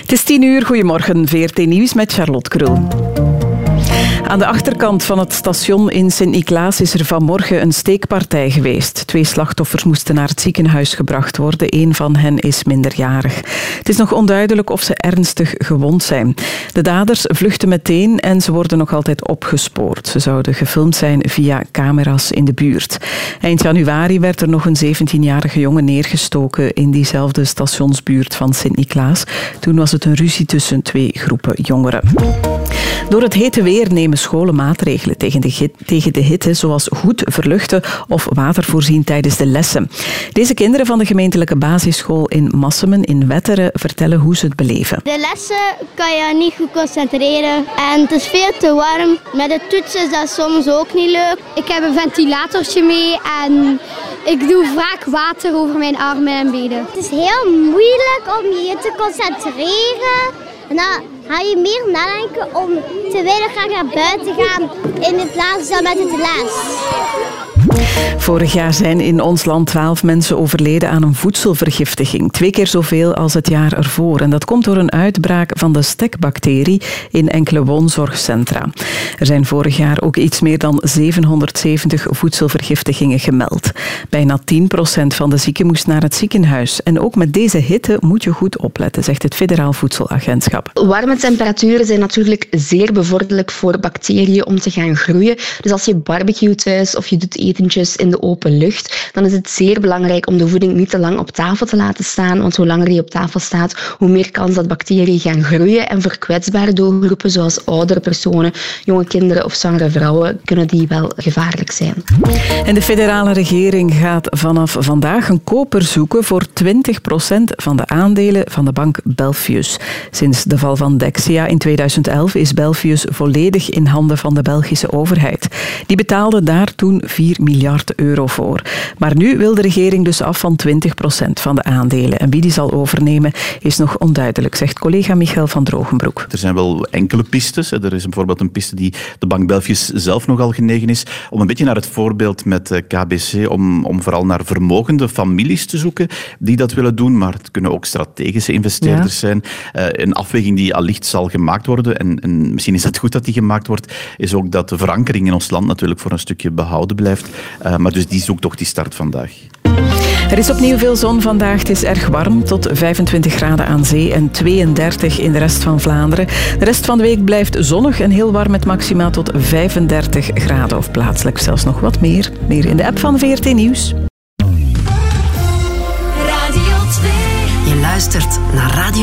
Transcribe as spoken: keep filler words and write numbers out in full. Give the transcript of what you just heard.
Het is tien uur, goedemorgen, V R T Nieuws met Charlotte Krul. Aan de achterkant van het station in Sint-Niklaas is er vanmorgen een steekpartij geweest. Twee slachtoffers moesten naar het ziekenhuis gebracht worden. Eén van hen is minderjarig. Het is nog onduidelijk of ze ernstig gewond zijn. De daders vluchten meteen en ze worden nog altijd opgespoord. Ze zouden gefilmd zijn via camera's in de buurt. Eind januari werd er nog een zeventienjarige jongen neergestoken in diezelfde stationsbuurt van Sint-Niklaas. Toen was het een ruzie tussen twee groepen jongeren. Door het hete weer nemen scholen maatregelen tegen de, tegen de hitte, zoals goed verluchten of water voorzien tijdens de lessen. Deze kinderen van de gemeentelijke basisschool in Massemen in Wetteren vertellen hoe ze het beleven. De lessen kan je niet goed concentreren en het is veel te warm. Met de toetsen is dat soms ook niet leuk. Ik heb een ventilatortje mee en ik doe vaak water over mijn armen en benen. Het is heel moeilijk om je te concentreren. En dan ga je meer nadenken om te willen gaan naar buiten gaan in plaats van met het les. Vorig jaar zijn in ons land twaalf mensen overleden aan een voedselvergiftiging. Twee keer zoveel als het jaar ervoor. En dat komt door een uitbraak van de stekbacterie in enkele woonzorgcentra. Er zijn vorig jaar ook iets meer dan zevenhonderdzeventig voedselvergiftigingen gemeld. Bijna tien procent van de zieken moest naar het ziekenhuis. En ook met deze hitte moet je goed opletten, zegt het Federaal Voedselagentschap. Warme temperaturen zijn natuurlijk zeer bevorderlijk voor bacteriën om te gaan groeien. Dus als je barbecue thuis of je doet etentjes in de open lucht, dan is het zeer belangrijk om de voeding niet te lang op tafel te laten staan. Want hoe langer die op tafel staat, hoe meer kans dat bacteriën gaan groeien. En voor kwetsbare doelgroepen, zoals oudere personen, jonge kinderen of zwangere vrouwen, kunnen die wel gevaarlijk zijn. En de federale regering gaat vanaf vandaag een koper zoeken voor twintig procent van de aandelen van de bank Belfius. Sinds de val van Dexia in tweeduizend elf is Belfius volledig in handen van de Belgische overheid. Die betaalde daar toen vier miljard euro voor. Maar nu wil de regering dus af van twintig procent van de aandelen. En wie die zal overnemen is nog onduidelijk, zegt collega Michael van Drogenbroek. Er zijn wel enkele pistes. Er is bijvoorbeeld een piste die de bank Belfius zelf nogal genegen is om een beetje naar het voorbeeld met K B C, om, om vooral naar vermogende families te zoeken die dat willen doen, maar het kunnen ook strategische investeerders ja. zijn. Uh, een afweging die allicht zal gemaakt worden, en, en misschien is het goed dat die gemaakt wordt, is ook dat de verankering in ons land natuurlijk voor een stukje behouden blijft. Uh, maar dus die zoekt toch die start vandaag. Er is opnieuw veel zon vandaag. Het is erg warm, tot vijfentwintig graden aan zee en tweeëndertig in de rest van Vlaanderen. De rest van de week blijft zonnig en heel warm met maxima tot vijfendertig graden of plaatselijk zelfs nog wat meer. Meer in de app van V R T Nieuws. Radio twee. Je luistert naar Radio